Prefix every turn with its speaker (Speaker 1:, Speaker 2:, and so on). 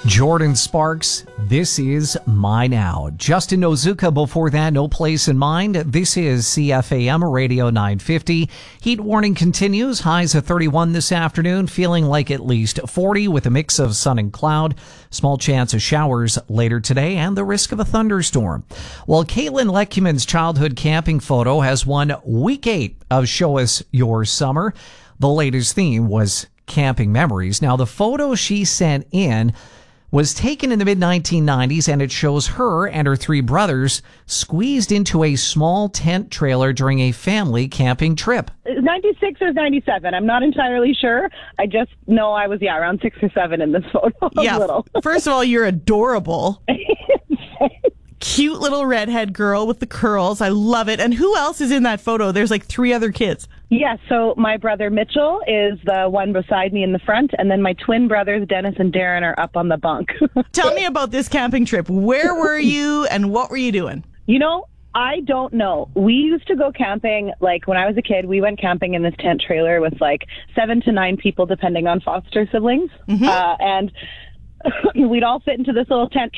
Speaker 1: Jordan Sparks, this is My Now. Justin Nozuka before that, No Place in Mind. This is CFAM Radio 950. Heat warning continues. Highs of 31 this afternoon, feeling like at least 40 with a mix of sun and cloud. Small chance of showers later today and the risk of a thunderstorm. Well, Caitlin Leckuman's childhood camping photo has won week 8 of Show Us Your Summer. The latest theme was camping memories. Now, the photo she sent in was taken in the mid-1990s, and it shows her and her 3 brothers squeezed into a small tent trailer during a family camping trip.
Speaker 2: 96 or 97. I'm not entirely sure. I just know I was, around 6 or 7 in this photo.
Speaker 3: Yeah.
Speaker 2: Little.
Speaker 3: First of all, you're adorable. Cute little redhead girl with the curls. I love it. And who else is in that photo? There's like 3 other kids.
Speaker 2: Yes, so my brother Mitchell is the one beside me in the front, and then my twin brothers Dennis and Darren are up on the bunk.
Speaker 3: Tell me about this camping trip. Where were you and what were you doing?
Speaker 2: I don't know. We used to go camping, like when I was a kid, we went camping in this tent trailer with like 7 to 9 people, depending on foster siblings. And we'd all fit into this little tent